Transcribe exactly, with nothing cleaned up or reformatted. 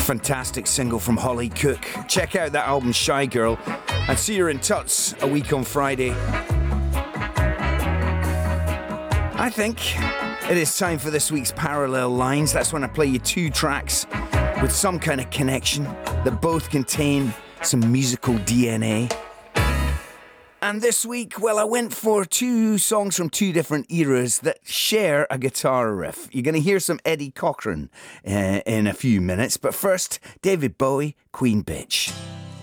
Fantastic single from Holly Cook. Check out that album Shy Girl and see her in Tuts a week on Friday. I think it is time for this week's Parallel Lines. That's when I play you two tracks with some kind of connection that both contain some musical D N A. And this week, well, I went for two songs from two different eras that share a guitar riff. You're going to hear some Eddie Cochran uh, in a few minutes, but first, David Bowie, Queen Bitch.